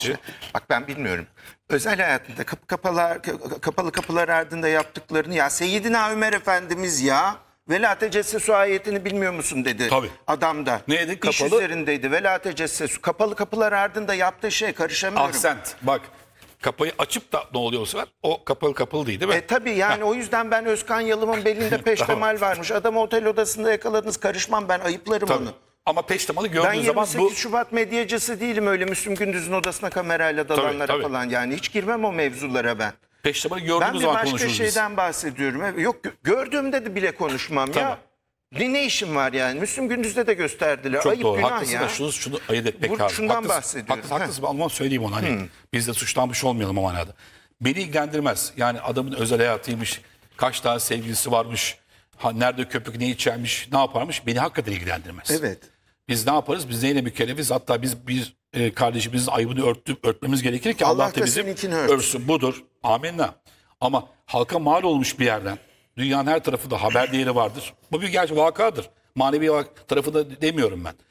Bak ben bilmiyorum. Özel hayatında kapalı kapılar ardında yaptıklarını ya Seyyidina Ömer Efendimiz ya Velat-ı Cessesu ayetini bilmiyor musun dedi. Tabii. Adam da. Neydi? İş Kapalı. üzerindeydi. Velat-ı Cessesu. Kapalı kapılar ardında yaptığı şeye karışamıyorum. Ahsent. Bak kapıyı açıp da ne oluyorsa var. O kapalı değil mi? Tabii yani o yüzden ben Özkan Yalım'ın belinde peştemal varmış. Adamı otel odasında yakaladınız, karışmam, ben ayıplarım Tabii. onu. Ama peştemalı Ben gördüğün zaman 28 bu Şubat medyacısı değilim, öyle Müslüm Gündüz'ün odasına kamerayla dalanlara tabii. falan, yani hiç girmem o mevzulara ben. peştemalı Ben gördüğümüz bir zaman başka konuşuruz şeyden bahsediyorum. Yok, gördüğümde de bile konuşmam Tamam. ya. Ne işim var yani? Müslüm Gündüz'de de gösterdiler. biz. Çok Ayıp, doğru. günah Haklısın ya. da şunu ayırt etmek lazım. Şundan bahsediyorum. Haklısın. Ama söyleyeyim onu hani. Biz de suçlanmış olmayalım o manada. Beni ilgilendirmez. Yani adamın özel hayatıymış. Kaç tane sevgilisi varmış. Nerede köpük ne içermiş, ne yaparmış. Beni hakikaten ilgilendirmez. Evet. Biz ne yaparız? Biz neyle mükellefiz? Hatta biz kardeşimizin ayıbını örtmemiz gerekir ki Allah Allah da da bizim seninkini örtsün. örsün. Budur. Amenna. Ama halka mal olmuş bir yerden dünyanın her tarafında haber değeri vardır. Bu bir gerçek vakadır. Manevi tarafı da demiyorum ben.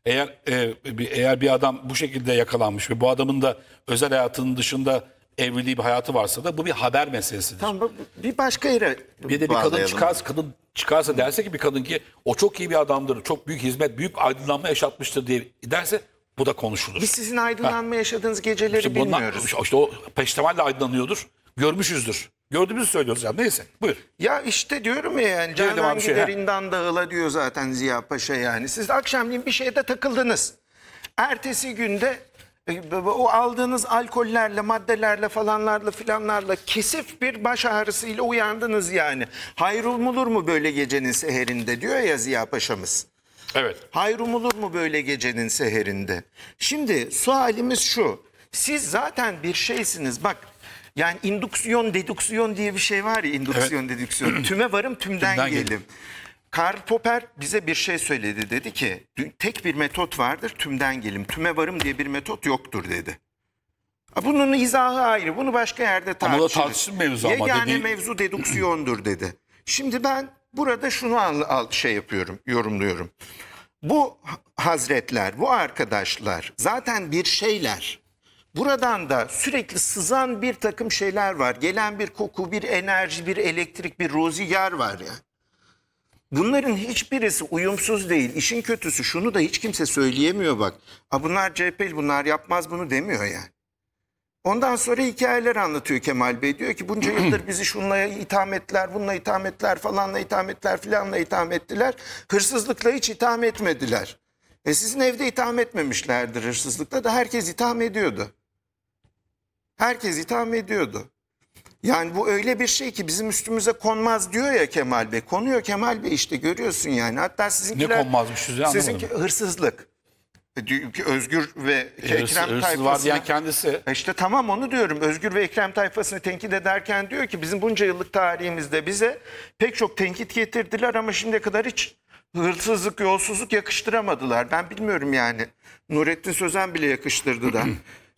Eğer bir adam bu şekilde yakalanmış ve bu adamın da özel hayatının dışında evliliği bir hayatı varsa da bu bir haber meselesidir. Tamam, bir başka yere Bir de bir kadın çıkarsa derse ki bir kadın ki o çok iyi bir adamdır, çok büyük hizmet, büyük aydınlanma yaşatmıştır diye derse bu da konuşulur. Biz sizin aydınlanma yaşadığınız geceleri bilmiyoruz. İşte o peştemalle aydınlanıyordur, görmüşüzdür. Gördüğümüzü söylüyoruz yani. Neyse buyur. Ya işte diyorum ya, yani Diyelim canan abi şey, giderinden dağıla diyor zaten Ziya Paşa yani. Siz de akşamleyin bir şeyde takıldınız. Ertesi günde o aldığınız alkollerle, maddelerle falanlarla filanlarla kesif bir baş ağrısıyla uyandınız yani. Hayrumulur mu böyle gecenin seherinde diyor ya Ziya Paşa'mız. Evet. Hayrumulur mu böyle gecenin seherinde? Şimdi sualimiz şu. Siz zaten bir şeysiniz bak. Yani indüksiyon, dedüksiyon diye bir şey var ya, indüksiyon, dedüksiyon. Tüme varım, tümden gelim. Karl Popper bize bir şey söyledi. Dedi ki tek bir metot vardır, tümden gelim. Tüme varım diye bir metot yoktur dedi. Bunun izahı ayrı. Bunu başka yerde tartışırız. Ama da tartışılır mevzu ama Yegane dediği... mevzu dedüksiyondur dedi. Şimdi ben burada şunu yorumluyorum. Bu hazretler, bu arkadaşlar zaten bir şeyler. Buradan da sürekli sızan bir takım şeyler var. Gelen bir koku, bir enerji, bir elektrik, bir rüzgar var ya. Bunların hiçbirisi uyumsuz değil. İşin kötüsü şunu da hiç kimse söyleyemiyor bak. Bunlar CHP'li, bunlar yapmaz bunu demiyor yani. Ondan sonra hikayeler anlatıyor Kemal Bey. Diyor ki bunca yıldır bizi şunla itham ettiler, bununla itham ettiler, falanla itham ettiler, filanla itham ettiler. Hırsızlıkla hiç itham etmediler. Sizin evde itham etmemişlerdir hırsızlıkla da, herkes itham ediyordu. Herkes itham ediyordu. Yani bu öyle bir şey ki bizim üstümüze konmaz diyor ya Kemal Bey. Konuyor Kemal Bey, işte görüyorsun yani. Hatta sizinkiler... Ne konmazmış size, anlamadım. Sizinki hırsızlık. Özgür ve Ekrem Hırsız tayfasını... var diyen kendisi. İşte tamam, onu diyorum. Özgür ve Ekrem tayfasını tenkit ederken diyor ki bizim bunca yıllık tarihimizde bize pek çok tenkit getirdiler ama şimdiye kadar hiç hırsızlık, yolsuzluk yakıştıramadılar. Ben bilmiyorum yani. Nurettin Sözen bile yakıştırdı da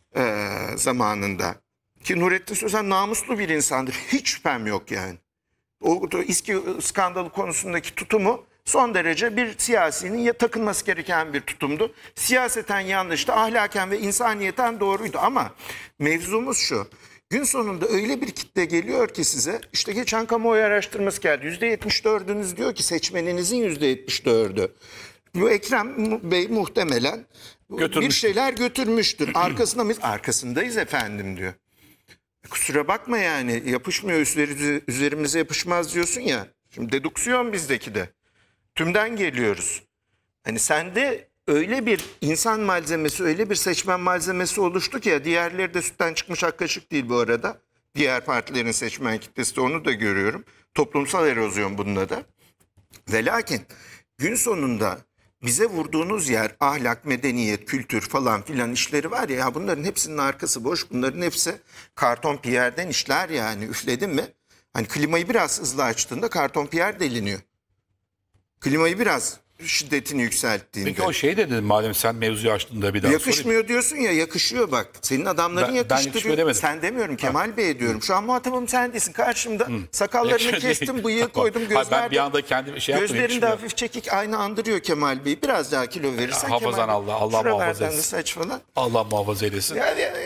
zamanında. Ki Nurettin Sözen namuslu bir insandır. Hiç şüphem yok yani. O İSKİ skandalı konusundaki tutumu son derece bir siyasinin takınması gereken bir tutumdu. Siyaseten yanlıştı, ahlaken ve insaniyeten doğruydu ama mevzumuz şu. Gün sonunda öyle bir kitle geliyor ki size, işte geçen kamuoyu araştırması geldi. %74'ünüz diyor ki seçmeninizin %74'ü. Bu Ekrem Bey muhtemelen bir şeyler götürmüştür. Arkasında mıyız? Arkasındayız efendim diyor. Kusura bakma yani, yapışmıyor, üzerimize yapışmaz diyorsun ya. Şimdi dedüksiyon bizdeki de. Tümden geliyoruz. Hani sende öyle bir insan malzemesi, öyle bir seçmen malzemesi oluştu ki ya, diğerleri de sütten çıkmış ak kaşık değil bu arada. Diğer partilerin seçmen kitlesi de, onu da görüyorum. Toplumsal erozyon bununla da. Ve lakin gün sonunda bize vurduğunuz yer ahlak, medeniyet, kültür falan filan işleri var ya, bunların hepsinin arkası boş. Bunların hepsi karton piyerden işler yani, üfledin mi? Hani klimayı biraz hızlı açtığında karton piyer deliniyor. Klimayı biraz şiddetini yükselttiğinde. Peki o şey de dedim, madem sen mevzuyu açtığında bir daha yakışmıyor diyorsun ya, yakışıyor bak. Senin adamların yakıştırıyor. Ben sen demiyorum Kemal Bey diyorum. Şu an muhatabım sen değilsin. Karşımda sakallarını kestim, bıyığı koydum, ben bir anda kendimi şey yaptım. Gözlerinde hafif çekik, aynı andırıyor Kemal Bey. Biraz daha kilo verirsen hafazan Kemal Bey. Allah muhafaza Şuralardan da etsin. saç falan. Allah muhafaza eylesin. Yani